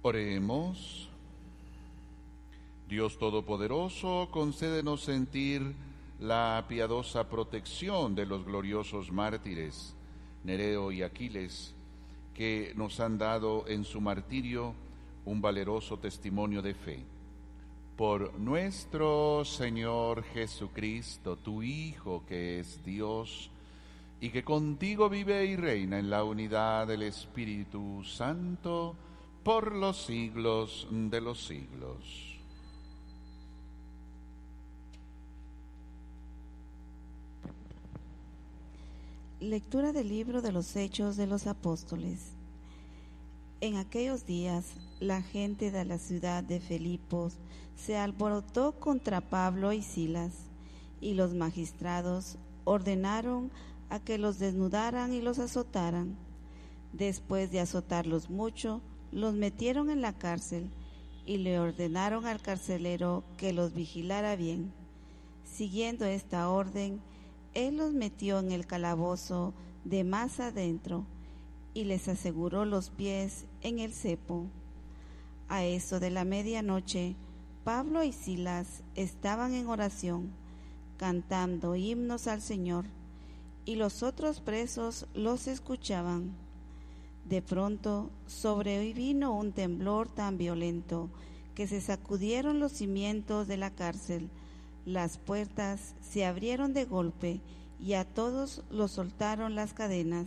Oremos. Dios Todopoderoso, concédenos sentir la piadosa protección de los gloriosos mártires, Nereo y Aquiles, que nos han dado en su martirio un valeroso testimonio de fe. Por nuestro Señor Jesucristo, tu Hijo, que es Dios, y que contigo vive y reina en la unidad del Espíritu Santo, por los siglos de los siglos. Lectura del libro de los Hechos de los Apóstoles. En aquellos días, la gente de la ciudad de Filipos se alborotó contra Pablo y Silas, y los magistrados ordenaron a que los desnudaran y los azotaran. Después de azotarlos mucho, los metieron en la cárcel y le ordenaron al carcelero que los vigilara bien. Siguiendo esta orden, él los metió en el calabozo de más adentro y les aseguró los pies en el cepo. A eso de la medianoche, Pablo y Silas estaban en oración, cantando himnos al Señor, y los otros presos los escuchaban. De pronto sobrevino un temblor tan violento que se sacudieron los cimientos de la cárcel, las puertas se abrieron de golpe y a todos los soltaron las cadenas.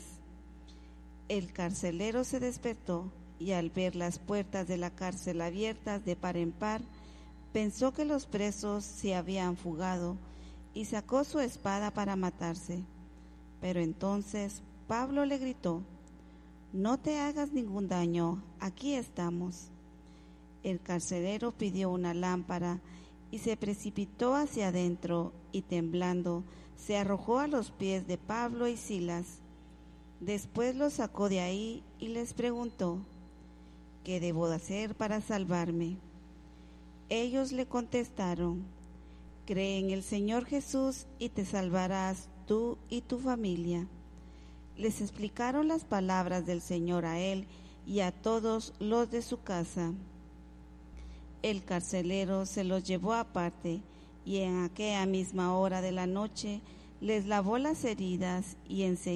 El carcelero se despertó y al ver las puertas de la cárcel abiertas de par en par, pensó que los presos se habían fugado y sacó su espada para matarse. Pero entonces Pablo le gritó: «No te hagas ningún daño, aquí estamos». El carcelero pidió una lámpara y se precipitó hacia adentro y temblando se arrojó a los pies de Pablo y Silas. Después los sacó de ahí y les preguntó: «¿Qué debo hacer para salvarme?». Ellos le contestaron: «Cree en el Señor Jesús y te salvarás tú y tu familia». Les explicaron las palabras del Señor a él y a todos los de su casa. El carcelero se los llevó aparte y en aquella misma hora de la noche les lavó las heridas y enseguida